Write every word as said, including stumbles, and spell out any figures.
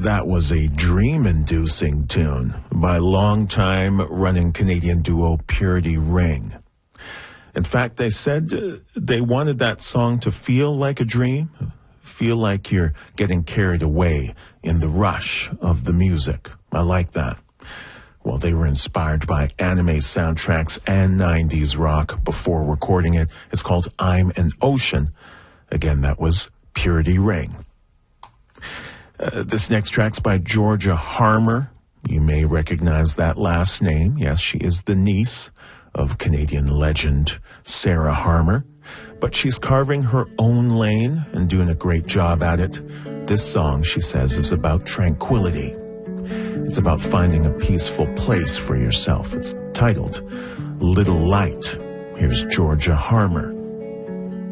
That was a dream-inducing tune by long-time-running Canadian duo Purity Ring. In fact, they said uh, they wanted that song to feel like a dream, feel like you're getting carried away in the rush of the music. I like that. Well, they were inspired by anime soundtracks and nineties rock before recording it. It's called I'm an Ocean. Again, that was Purity Ring. Uh, this next track's by Georgia Harmer. You may recognize that last name. Yes, she is the niece of Canadian legend Sarah Harmer. But she's carving her own lane and doing a great job at it. This song, she says, is about tranquility. It's about finding a peaceful place for yourself. It's titled Little Light. Here's Georgia Harmer.